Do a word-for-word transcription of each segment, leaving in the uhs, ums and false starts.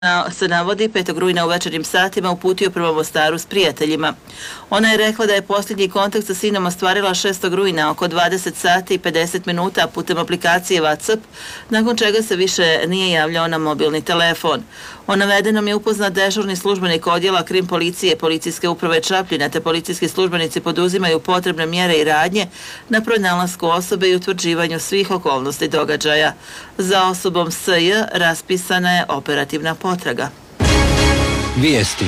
se navodi, petog rujna u večernjim satima uputio prvo Mostaru s prijateljima. Ona je rekla da je posljednji kontakt sa sinom ostvarila šestog rujna oko dvadeset sati i pedeset minuta putem aplikacije WhatsApp, nakon čega se više nije javljao na mobilni telefon. O navedenom je upoznat dežurni službenik odjela Krim policije Policijske uprave Čapljina, te policijski službenici poduzimaju potrebne mjere i radnje na pronalasku osobe i utvrđivanju svih okolnosti događaja. Za osobom S J raspisana je operativna potraga. Vijesti.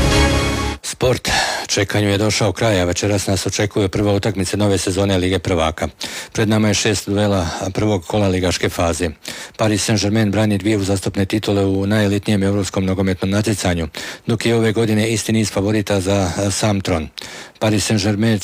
Sport. Čekanju je došao kraj, a večeras nas očekuje prva utakmica nove sezone Lige prvaka. Pred nama je šest duela prvog kola ligaške faze. Paris Saint-Germain brani dvije uzastopne titule u najelitnijem europskom nogometnom natjecanju, dok je ove godine isti niz favorita za sam tron. Paris Saint-Germain,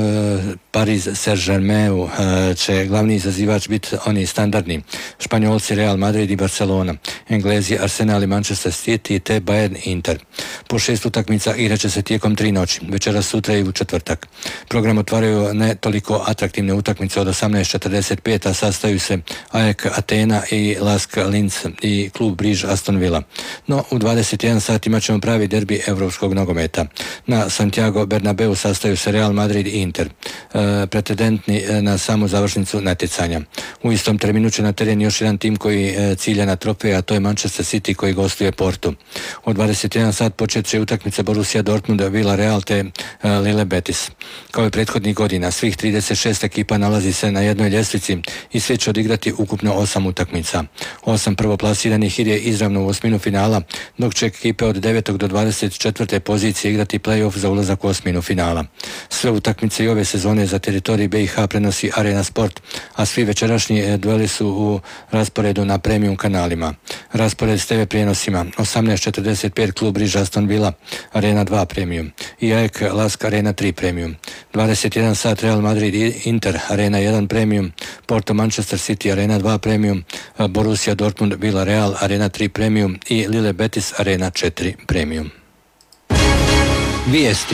Paris Saint-Germainu će glavni izazivač biti oni standardni. Španjolci Real Madrid i Barcelona, Englezi Arsenal i Manchester City te Bayern Inter. Po šest utakmica igraće se tijekom tri noći, večeras, sutra i u četvrtak. Program otvaraju ne toliko atraktivne utakmice od osamnaest četrdeset pet, a sastaju se A E K Atena i Lask Linz i klub Briž Aston Villa. No, u dvadeset jedan sat imat ćemo pravi derbi evropskog nogometa. Na Santiago Bernabeu sastaju se Real Madrid i Inter, e, pretendentni na samu završnicu natjecanja. U istom terminu će na teren još jedan tim koji e, cilja na trofej, a to je Manchester City koji gostuje Portu. U dvadeset jedan sat počet će utakmice Borussia Dortmund, Villarreal te e, Lille Betis. Kao i prethodnih godina, svih trideset šest ekipa nalazi se na jednoj ljestvici i sve će odigrati ukupno osam utakmica. Osam prvoplasiranih ide izravno u osminu finala, dok će ekipe od devetog do dvadeset četvrte pozicije igrati play-off za ulazak u osminu finala. Sve utakmice i ove sezone za teritorij B i H prenosi Arena Sport, a svi večerašnji dueli su u rasporedu na premium kanalima. Raspored s te ve prijenosima: osamnaest četrdeset pet klub Briž Aston Villa, Arena dva premium, i A E K Lask Arena tri premium. dvadeset jedan sat Real Madrid i Inter, Arena jedan premium, Porto Manchester City, Arena dva premium, Borussia Dortmund Villarreal, Arena tri premium i Lille Betis, Arena četiri premium. Vijesti.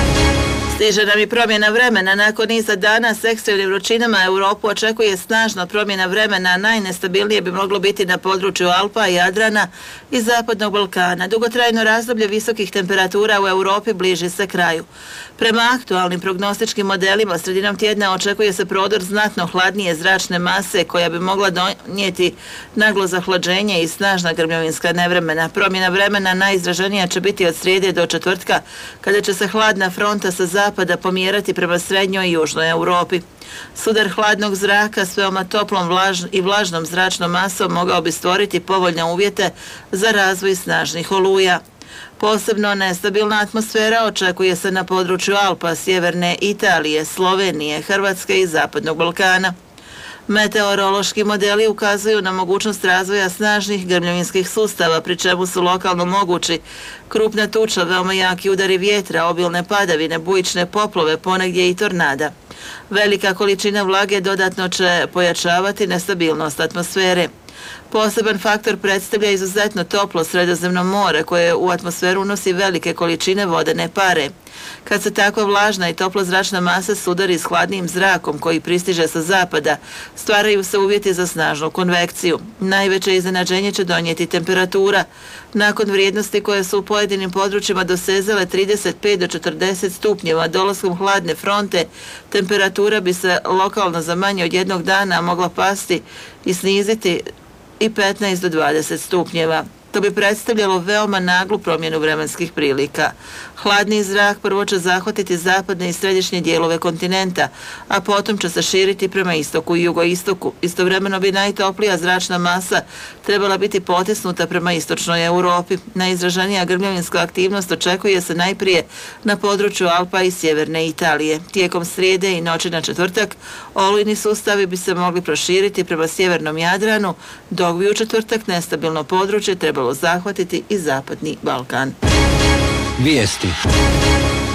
Stiže nam i promjena vremena. Nakon niza dana s ekstremnim vrućinama Europu očekuje snažna promjena vremena. Najnestabilnije bi moglo biti na području Alpa, Jadrana i Zapadnog Balkana. Dugotrajno razdoblje visokih temperatura u Europi bliži se kraju. Prema aktualnim prognostičkim modelima, sredinom tjedna očekuje se prodor znatno hladnije zračne mase koja bi mogla donijeti naglo zahlađenje i snažna grmljovinska nevremena. Promjena vremena najizraženija će biti od srijede do četvrtka, kada će se hladna fronta sa zapada pomjerati prema srednjoj i južnoj Europi. Sudar hladnog zraka s veoma toplom vlaž i vlažnom zračnom masom mogao bi stvoriti povoljne uvjete za razvoj snažnih oluja. Posebno nestabilna atmosfera očekuje se na području Alpa, sjeverne Italije, Slovenije, Hrvatske i Zapadnog Balkana. Meteorološki modeli ukazuju na mogućnost razvoja snažnih grmljovinskih sustava, pri čemu su lokalno mogući krupna tuča, veoma jaki udari vjetra, obilne padavine, bujične poplove, ponegdje i tornada. Velika količina vlage dodatno će pojačavati nestabilnost atmosfere. Poseban faktor predstavlja izuzetno toplo Sredozemno more, koje u atmosferu unosi velike količine vodene pare. Kad se takva vlažna i toplozračna masa sudari s hladnim zrakom koji pristiže sa zapada, stvaraju se uvjeti za snažnu konvekciju. Najveće iznenađenje će donijeti temperatura. Nakon vrijednosti koje su u pojedinim područjima dosezale trideset pet do četrdeset stupnjeva, dolaskom hladne fronte, temperatura bi se lokalno za manje od jednog dana mogla pasti i sniziti i petnaest do dvadeset stupnjeva. To bi predstavljalo veoma naglu promjenu vremenskih prilika. Hladni zrak prvo će zahvatiti zapadne i središnje dijelove kontinenta, a potom će se širiti prema istoku i jugoistoku. Istovremeno bi najtoplija zračna masa trebala biti potisnuta prema istočnoj Europi. Najizraženija grmljovinska aktivnost očekuje se najprije na području Alpa i sjeverne Italije. Tijekom srijede i noći na četvrtak olujni sustavi bi se mogli proširiti prema sjevernom Jadranu, dok bi u četvrtak nestabilno područje trebalo zahvatiti i Zapadni Balkan. Vijesti.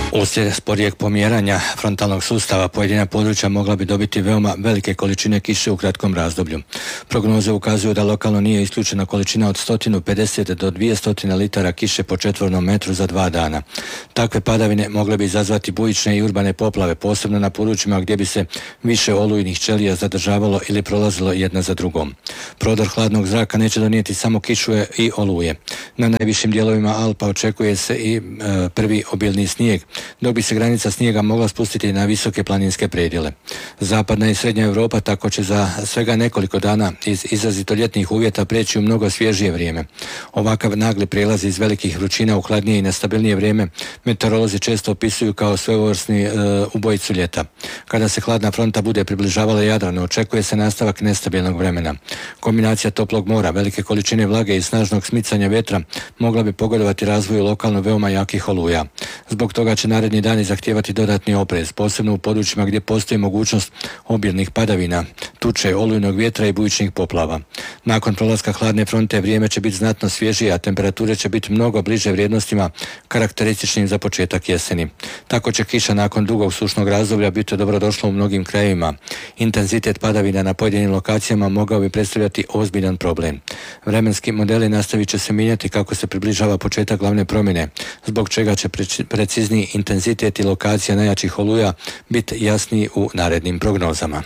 Uslijed sporijeg pomjeranja frontalnog sustava pojedina područja mogla bi dobiti veoma velike količine kiše u kratkom razdoblju. Prognoze ukazuju da lokalno nije isključena količina od sto pedeset do dvjesto litara kiše po četvornom metru za dva dana. Takve padavine mogle bi izazvati bujične i urbane poplave, posebno na područjima gdje bi se više olujnih ćelija zadržavalo ili prolazilo jedna za drugom. Prodor hladnog zraka neće donijeti samo kišu i oluje. Na najvišim dijelovima Alpa očekuje se i e, prvi obilni snijeg, dok bi se granica snijega mogla spustiti na visoke planinske predjele. Zapadna i srednja Europa tako će za svega nekoliko dana iz izrazito ljetnih uvjeta preći u mnogo svježije vrijeme. Ovakav nagli prijelaz iz velikih vrućina u hladnije i nestabilnije vrijeme meteorolozi često opisuju kao svojevrsni e, ubojicu ljeta. Kada se hladna fronta bude približavala Jadranu, očekuje se nastavak nestabilnog vremena. Kombinacija toplog mora, velike količine vlage i snažnog smicanja vetra mogla bi pogodovati razvoju lokalno veoma jakih oluja. Zbog toga će naredni dani zahtijevati dodatni oprez, posebno u područjima gdje postoji mogućnost obilnih padavina, tuče, olujnog vjetra i bujičnih poplava. Nakon prolaska hladne fronte vrijeme će biti znatno svježije, a temperature će biti mnogo bliže vrijednostima karakterističnim za početak jeseni. Tako će kiša nakon dugog sušnog razdoblja biti dobrodošla u mnogim krajevima. Intenzitet padavina na pojedinim lokacijama mogao bi predstavljati ozbiljan problem. Vremenski modeli nastavit će se mijenjati kako se približava početak glavne promjene, zbog čega će precizniji intenzitet i lokacija najjačih oluja biti jasniji u narednim prognozama.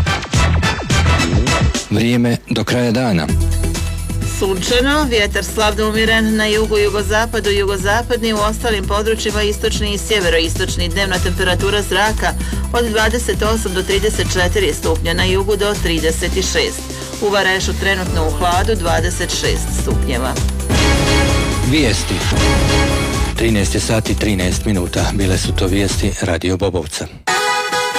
Vrijeme do kraja dana. Sunčano, vjetar slabno umiren na jugu, jugozapadu, jugozapadni, u ostalim područjima istočni i sjeveroistočni. Dnevna temperatura zraka od dvadeset osam do trideset četiri stupnja, na jugu do trideset šest. U Varešu trenutno u hladu dvadeset šest stupnjeva. Vijesti. trinaest sati trinaest minuta. Bile su to vijesti Radio Bobovca.